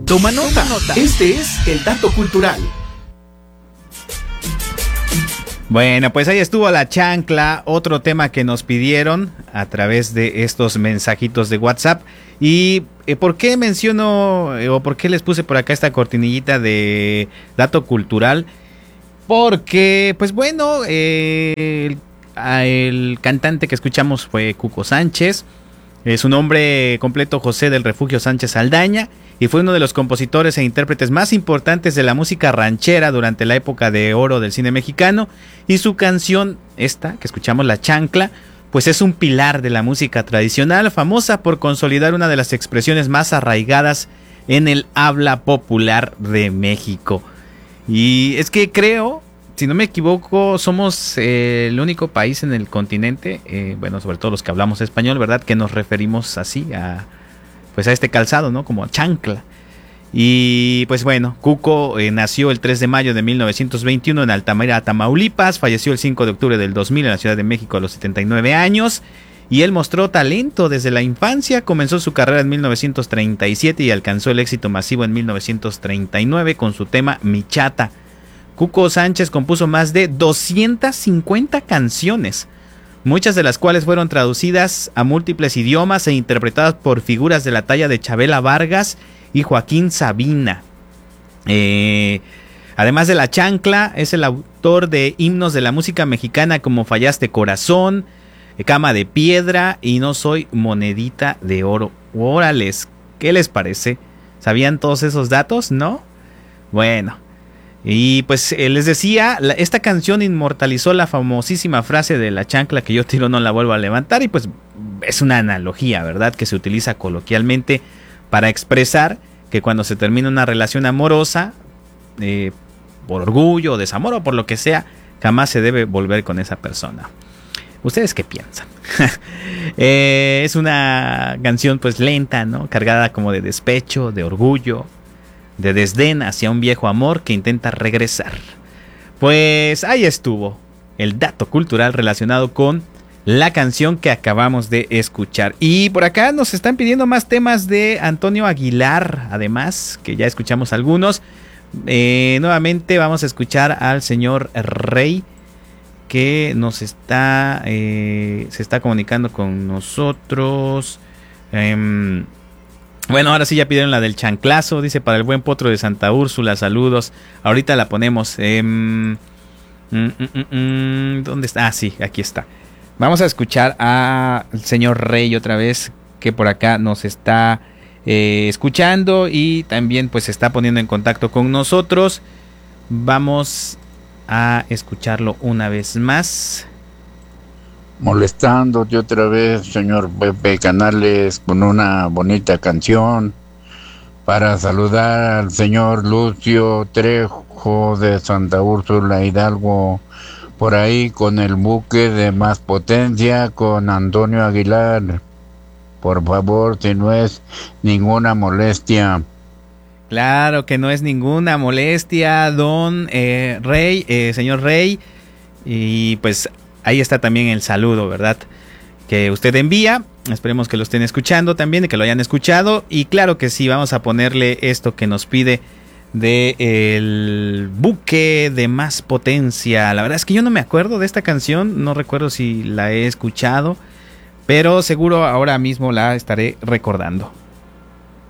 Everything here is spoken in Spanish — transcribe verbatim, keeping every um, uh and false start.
Toma nota. Toma nota. Este es el dato cultural. Bueno, pues ahí estuvo La Chancla, otro tema que nos pidieron a través de estos mensajitos de WhatsApp. ¿Y eh, por qué menciono eh, o por qué les puse por acá esta cortinillita de dato cultural? Porque, pues bueno, eh, el, el cantante que escuchamos fue Cuco Sánchez. Eh, su nombre completo, José del Refugio Sánchez Saldaña, y fue uno de los compositores e intérpretes más importantes de la música ranchera durante la época de oro del cine mexicano. Y su canción, esta que escuchamos, La Chancla, pues es un pilar de la música tradicional, famosa por consolidar una de las expresiones más arraigadas en el habla popular de México. Y es que creo, si no me equivoco, somos eh, el único país en el continente, eh, bueno, sobre todo los que hablamos español, ¿verdad?, que nos referimos así a, pues a este calzado, ¿no?, como chancla. Y pues bueno, Cuco eh, nació el tres de mayo de mil novecientos veintiuno en Altamira, Tamaulipas, falleció el cinco de octubre del dos mil en la Ciudad de México a los setenta y nueve años, y él mostró talento desde la infancia. Comenzó su carrera en mil novecientos treinta y siete y alcanzó el éxito masivo en mil novecientos treinta y nueve con su tema Mi Chata. Cuco Sánchez compuso más de doscientas cincuenta canciones, muchas de las cuales fueron traducidas a múltiples idiomas e interpretadas por figuras de la talla de Chabela Vargas y Joaquín Sabina. Eh, además de La Chancla, es el autor de himnos de la música mexicana como Fallaste Corazón, Cama de Piedra y No Soy Monedita de Oro. Órales, ¿qué les parece? ¿Sabían todos esos datos? ¿No? Bueno. Y pues eh, les decía, la, esta canción inmortalizó la famosísima frase de La chancla que yo tiro no la vuelvo a levantar, y pues es una analogía, ¿verdad?, que se utiliza coloquialmente para expresar que cuando se termina una relación amorosa, eh, por orgullo, desamor o por lo que sea, jamás se debe volver con esa persona. ¿Ustedes qué piensan? eh, es una canción pues lenta, ¿no?, cargada como de despecho, de orgullo, de desdén hacia un viejo amor que intenta regresar. Pues ahí estuvo el dato cultural relacionado con la canción que acabamos de escuchar. Y por acá nos están pidiendo más temas de Antonio Aguilar, además, que ya escuchamos algunos. Eh, nuevamente vamos a escuchar al señor Rey, que nos está eh, se está comunicando con nosotros. eh, Bueno, ahora sí ya pidieron la del chanclazo, dice, para el buen potro de Santa Úrsula, saludos. Ahorita la ponemos. Eh, mm, mm, mm, mm, ¿Dónde está? Ah, sí, aquí está. Vamos a escuchar al señor Rey otra vez, que por acá nos está eh, escuchando y también pues se está poniendo en contacto con nosotros. Vamos a escucharlo una vez más. Molestándote otra vez, señor Pepe Canales, con una bonita canción para saludar al señor Lucio Trejo de Santa Úrsula, Hidalgo, por ahí con el buque de más potencia, con Antonio Aguilar. Por favor, si no es ninguna molestia. Claro que no es ninguna molestia, don eh, Rey, eh, señor Rey. Y pues ahí está también el saludo, ¿verdad?, que usted envía. Esperemos que lo estén escuchando también y que lo hayan escuchado. Y claro que sí, vamos a ponerle esto que nos pide de el buque de más potencia. La verdad es que yo no me acuerdo de esta canción, no recuerdo si la he escuchado, pero seguro ahora mismo la estaré recordando.